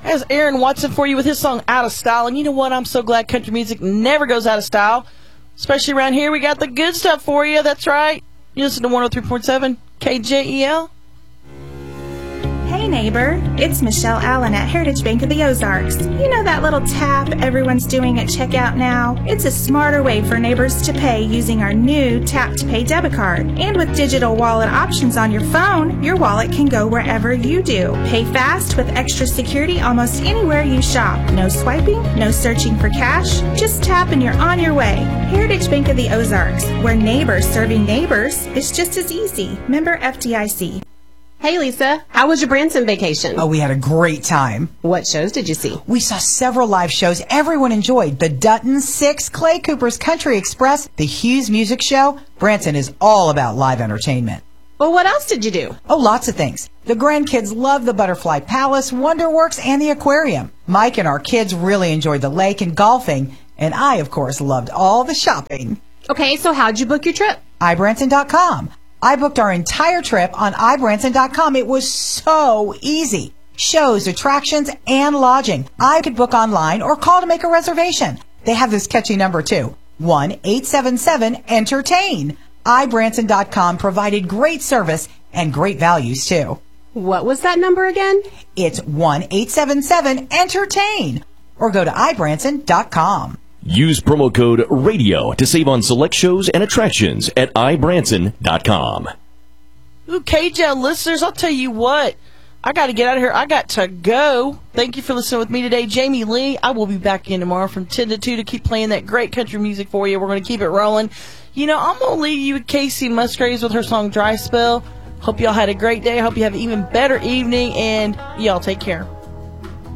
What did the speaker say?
As Aaron Watson for you with his song Out of Style. And you know what? I'm so glad country music never goes out of style. Especially around here, we got the good stuff for you. That's right. You listen to 103.7 KJEL. Hey neighbor, it's Michelle Allen at Heritage Bank of the Ozarks. You know that little tap everyone's doing at checkout now? It's a smarter way for neighbors to pay using our new Tap to Pay debit card. And with digital wallet options on your phone, your wallet can go wherever you do. Pay fast with extra security almost anywhere you shop. No swiping, no searching for cash. Just tap and you're on your way. Heritage Bank of the Ozarks, where neighbors serving neighbors is just as easy. Member FDIC. Hey, Lisa. How was your Branson vacation? Oh, we had a great time. What shows did you see? We saw several live shows everyone enjoyed. The Dutton Six, Clay Cooper's Country Express, the Hughes Music Show. Branson is all about live entertainment. Well, what else did you do? Oh, lots of things. The grandkids loved the Butterfly Palace, Wonderworks, and the aquarium. Mike and our kids really enjoyed the lake and golfing. And I, of course, loved all the shopping. Okay, so how'd you book your trip? iBranson.com. I booked our entire trip on iBranson.com. It was so easy. Shows, attractions, and lodging. I could book online or call to make a reservation. They have this catchy number, too. 1-877-ENTERTAIN. iBranson.com provided great service and great values, too. What was that number again? It's 1-877-ENTERTAIN. Or go to iBranson.com. Use promo code RADIO to save on select shows and attractions at iBranson.com. Ooh, KJL listeners, I'll tell you what. I got to get out of here. I got to go. Thank you for listening with me today. Jamie Lee, I will be back in tomorrow from 10 to 2 to keep playing that great country music for you. We're going to keep it rolling. You know, I'm going to leave you with Casey Musgraves with her song Dry Spell. Hope y'all had a great day. I hope you have an even better evening, and y'all take care.